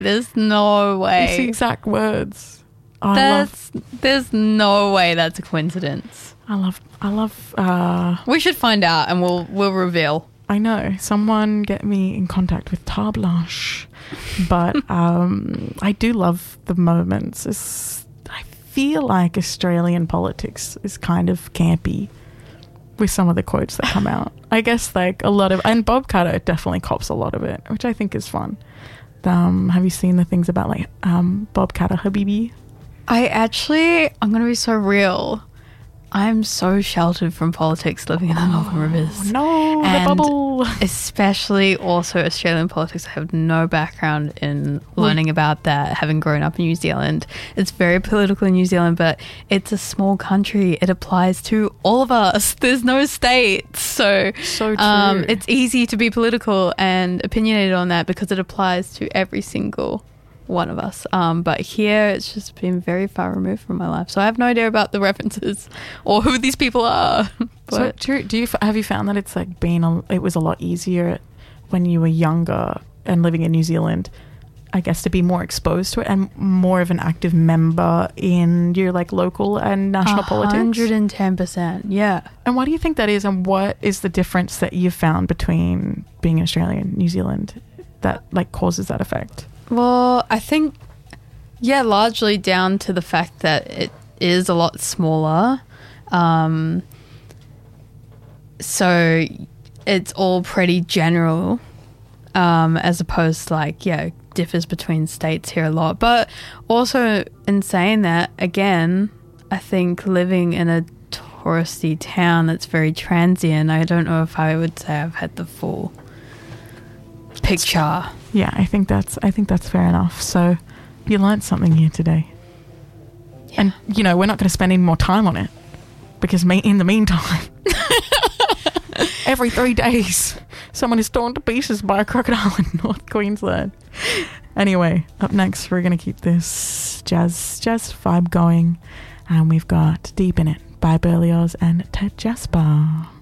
There's no way. It's the exact words. Oh, There's no way that's a coincidence. I love. We should find out and we'll reveal. I know. Someone get me in contact with Tarbes Blanche. But I do love the moments. I feel like Australian politics is kind of campy with some of the quotes that come out. I guess like a lot of, and Bob Carter definitely cops a lot of it, which I think is fun. Have you seen the things about like Bob Carter Habibi? I'm going to be so real. I'm so sheltered from politics living in the Northern Rivers. No, and the bubble. Especially also Australian politics. I have no background in learning about that, having grown up in New Zealand. It's very political in New Zealand, but it's a small country. It applies to all of us. There's no states. So true. It's easy to be political and opinionated on that because it applies to every single one of us, but here it's just been very far removed from my life, so I have no idea about the references or who these people are. But so have you found that it's like it was a lot easier when you were younger and living in New Zealand, I guess, to be more exposed to it and more of an active member in your like local and national politics? 110%, yeah. And why do you think that is, and what is the difference that you've found between being in Australia and New Zealand that like causes that effect? Well, I think, largely down to the fact that it is a lot smaller. So it's all pretty general, as opposed to like, differs between states here a lot. But also in saying that, again, I think living in a touristy town that's very transient, I don't know if I would say I've had the full picture. Yeah, I think that's fair enough. So you learned something here today. Yeah. And, we're not going to spend any more time on it because in the meantime, every 3 days, someone is torn to pieces by a crocodile in North Queensland. Anyway, up next, we're going to keep this jazz vibe going. And we've got Deep in It by Berlioz and Ted Jasper.